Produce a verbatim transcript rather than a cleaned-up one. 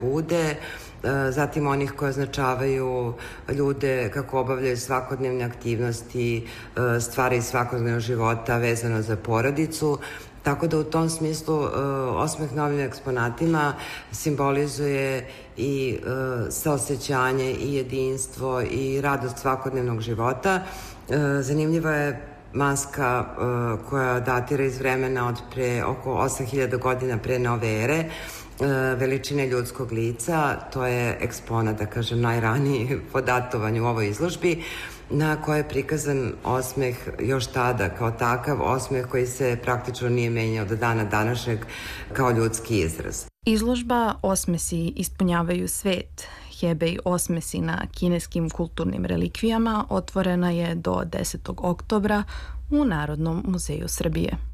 bude, zatim onih koje označavaju ljude kako obavljaju svakodnevne aktivnosti, stvari iz svakodnevnog života vezano za porodicu. Tako da u tom smislu osmeh na ovim eksponatima simbolizuje i saosećanje i jedinstvo i radost svakodnevnog života. Zanimljiva je maska koja datira iz vremena od pre oko osam hiljada godina pre nove ere, veličine ljudskog lica. To je eksponat, da kažem, najraniji po datovanju u ovoj izložbi, na kojoj je prikazan osmeh još tada kao takav, osmeh koji se praktično nije menjao do dana današnjeg kao ljudski izraz. Izložba Osmesi ispunjavaju svet, Hebej osmesi na kineskim kulturnim relikvijama otvorena je do desetog oktobra u Narodnom muzeju Srbije.